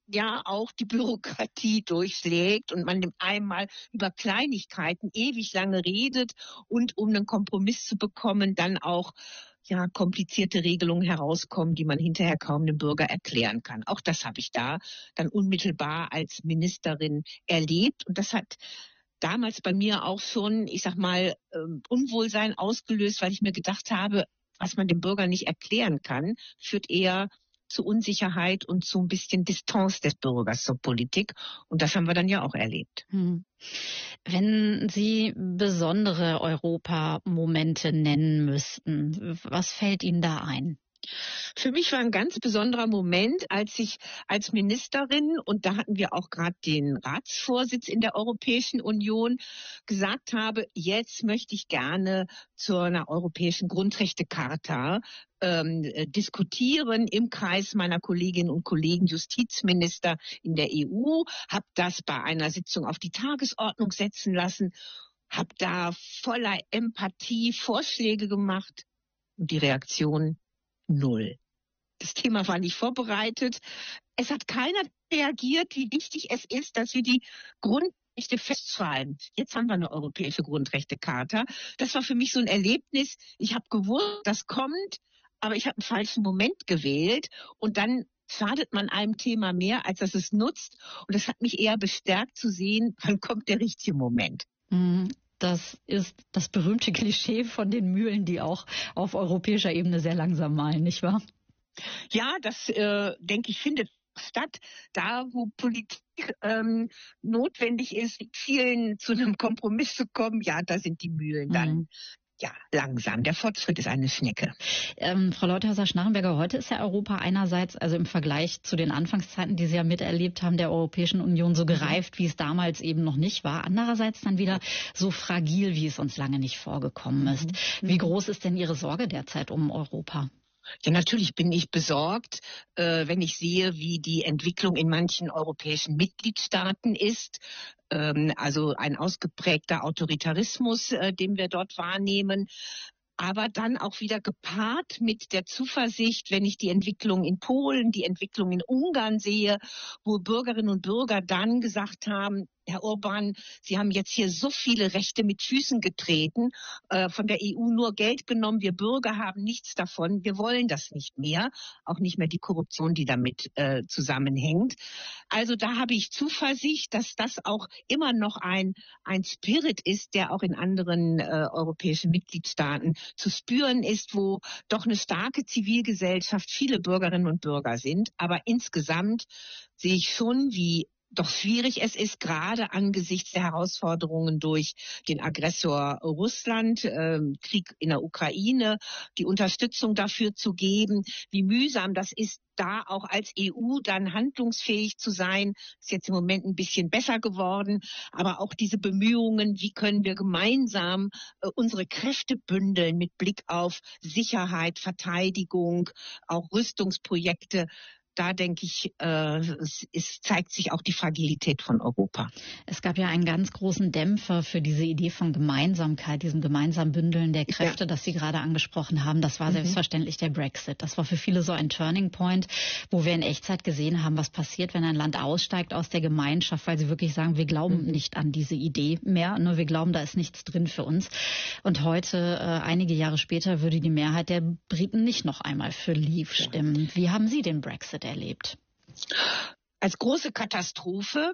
ja auch die Bürokratie durchschlägt und man einmal über Kleinigkeiten ewig lange redet und um einen Kompromiss zu bekommen, dann auch ja komplizierte Regelungen herauskommen, die man hinterher kaum dem Bürger erklären kann. Auch das habe ich da dann unmittelbar als Ministerin erlebt und das hat damals bei mir auch schon, ich sag mal, Unwohlsein ausgelöst, weil ich mir gedacht habe, was man dem Bürger nicht erklären kann, führt eher zu Unsicherheit und zu ein bisschen Distanz des Bürgers zur Politik. Und das haben wir dann ja auch erlebt. Wenn Sie besondere Europamomente nennen müssten, was fällt Ihnen da ein? Für mich war ein ganz besonderer Moment, als ich als Ministerin, und da hatten wir auch gerade den Ratsvorsitz in der Europäischen Union, gesagt habe, jetzt möchte ich gerne zu einer europäischen Grundrechtecharta diskutieren im Kreis meiner Kolleginnen und Kollegen Justizminister in der EU, habe das bei einer Sitzung auf die Tagesordnung setzen lassen, habe da voller Empathie Vorschläge gemacht und die Reaktion null. Das Thema war nicht vorbereitet. Es hat keiner reagiert, wie wichtig es ist, dass wir die Grundrechte festschreiben. Jetzt haben wir eine europäische Grundrechtecharta. Das war für mich so ein Erlebnis. Ich habe gewusst, das kommt, aber ich habe einen falschen Moment gewählt. Und dann schadet man einem Thema mehr, als dass es nutzt. Und das hat mich eher bestärkt zu sehen, wann kommt der richtige Moment. Das ist das berühmte Klischee von den Mühlen, die auch auf europäischer Ebene sehr langsam mahlen, nicht wahr? Ja, das denke ich, findet statt, da wo Politik notwendig ist, mit vielen zu einem Kompromiss zu kommen. Ja, da sind die Mühlen dann ja langsam. Der Fortschritt ist eine Schnecke. Frau Leuthäuser-Schnarrenberger, heute ist ja Europa einerseits, also im Vergleich zu den Anfangszeiten, die Sie ja miterlebt haben, der Europäischen Union so gereift, wie es damals eben noch nicht war. Andererseits dann wieder so fragil, wie es uns lange nicht vorgekommen ist. Wie groß ist denn Ihre Sorge derzeit um Europa? Ja, natürlich bin ich besorgt, wenn ich sehe, wie die Entwicklung in manchen europäischen Mitgliedstaaten ist. Also ein ausgeprägter Autoritarismus, den wir dort wahrnehmen. Aber dann auch wieder gepaart mit der Zuversicht, wenn ich die Entwicklung in Polen, die Entwicklung in Ungarn sehe, wo Bürgerinnen und Bürger dann gesagt haben, Herr Orban, Sie haben jetzt hier so viele Rechte mit Füßen getreten, von der EU nur Geld genommen, wir Bürger haben nichts davon, wir wollen das nicht mehr, auch nicht mehr die Korruption, die damit zusammenhängt. Also da habe ich Zuversicht, dass das auch immer noch ein Spirit ist, der auch in anderen europäischen Mitgliedstaaten zu spüren ist, wo doch eine starke Zivilgesellschaft, viele Bürgerinnen und Bürger sind. Aber insgesamt sehe ich schon, wie doch schwierig es ist, gerade angesichts der Herausforderungen durch den Aggressor Russland, Krieg in der Ukraine, die Unterstützung dafür zu geben, wie mühsam das ist, da auch als EU dann handlungsfähig zu sein. Ist jetzt im Moment ein bisschen besser geworden, aber auch diese Bemühungen, wie können wir gemeinsam unsere Kräfte bündeln mit Blick auf Sicherheit, Verteidigung, auch Rüstungsprojekte. Da denke ich, es zeigt sich auch die Fragilität von Europa. Es gab ja einen ganz großen Dämpfer für diese Idee von Gemeinsamkeit, diesem gemeinsamen Bündeln der Kräfte, das Sie gerade angesprochen haben. Das war selbstverständlich der Brexit. Das war für viele so ein Turning Point, wo wir in Echtzeit gesehen haben, was passiert, wenn ein Land aussteigt aus der Gemeinschaft, weil sie wirklich sagen, wir glauben nicht an diese Idee mehr, nur wir glauben, da ist nichts drin für uns. Und heute, einige Jahre später, würde die Mehrheit der Briten nicht noch einmal für Leave stimmen. Wie haben Sie den Brexit erlebt? Als große Katastrophe.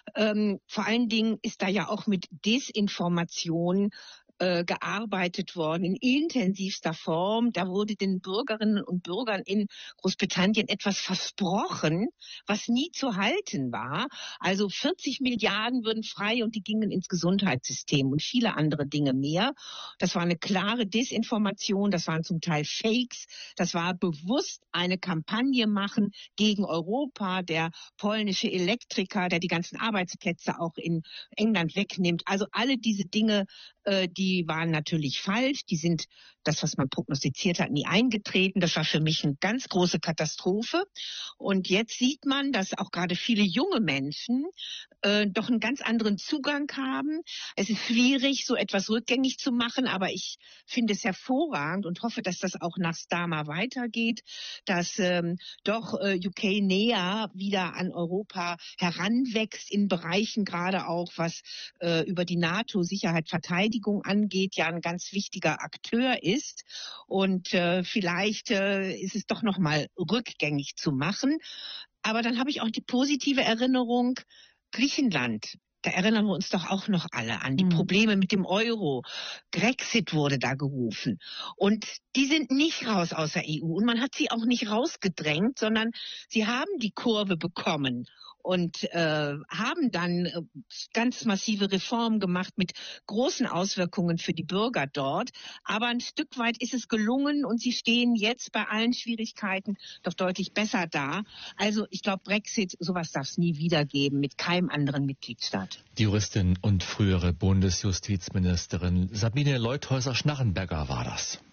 Vor allen Dingen ist da ja auch mit Desinformation gearbeitet worden in intensivster Form. Da wurde den Bürgerinnen und Bürgern in Großbritannien etwas versprochen, was nie zu halten war. Also 40 Milliarden würden frei und die gingen ins Gesundheitssystem und viele andere Dinge mehr. Das war eine klare Desinformation, das waren zum Teil Fakes, das war bewusst eine Kampagne machen gegen Europa, der polnische Elektriker, der die ganzen Arbeitsplätze auch in England wegnimmt. Also alle diese Dinge, die die waren natürlich falsch. Die sind, das, was man prognostiziert hat, nie eingetreten. Das war für mich eine ganz große Katastrophe. Und jetzt sieht man, dass auch gerade viele junge Menschen doch einen ganz anderen Zugang haben. Es ist schwierig, so etwas rückgängig zu machen, aber ich finde es hervorragend und hoffe, dass das auch nach Starmer weitergeht, dass doch UK näher wieder an Europa heranwächst in Bereichen, gerade auch was über die NATO Sicherheit, Verteidigung angeht, ja ein ganz wichtiger Akteur ist. Und vielleicht ist es doch noch mal rückgängig zu machen. Aber dann habe ich auch die positive Erinnerung, Griechenland. Da erinnern wir uns doch auch noch alle an die Probleme mit dem Euro. Brexit wurde da gerufen. Und die sind nicht raus aus der EU. Und man hat sie auch nicht rausgedrängt, sondern sie haben die Kurve bekommen und haben dann ganz massive Reformen gemacht mit großen Auswirkungen für die Bürger dort. Aber ein Stück weit ist es gelungen und sie stehen jetzt bei allen Schwierigkeiten doch deutlich besser da. Also ich glaube, Brexit, sowas darf es nie wieder geben mit keinem anderen Mitgliedstaat. Die Juristin und frühere Bundesjustizministerin Sabine Leutheusser-Schnarrenberger war das.